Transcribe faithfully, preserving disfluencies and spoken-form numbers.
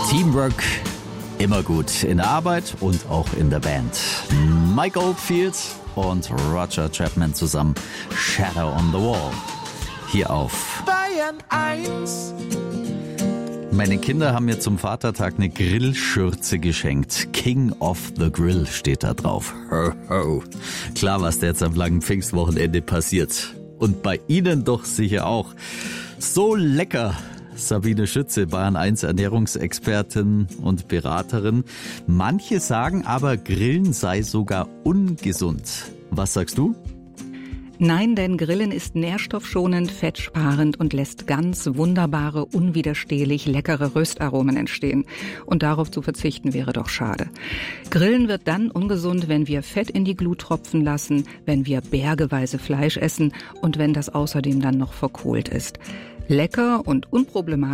Teamwork immer gut in der Arbeit und auch in der Band. Mike Oldfield und Roger Chapman zusammen, Shadow on the Wall. Hier auf Bayern eins. Meine Kinder haben mir zum Vatertag eine Grillschürze geschenkt. King of the Grill steht da drauf. Ho, ho. Klar, was da jetzt am langen Pfingstwochenende passiert. Und bei Ihnen doch sicher auch. So lecker. Sabine Schütze, Bayern eins Ernährungsexpertin und Beraterin. Manche sagen aber, Grillen sei sogar ungesund. Was sagst du? Nein, denn Grillen ist nährstoffschonend, fettsparend und lässt ganz wunderbare, unwiderstehlich leckere Röstaromen entstehen. Und darauf zu verzichten wäre doch schade. Grillen wird dann ungesund, wenn wir Fett in die Glut tropfen lassen, wenn wir bergeweise Fleisch essen und wenn das außerdem dann noch verkohlt ist. Lecker und unproblematisch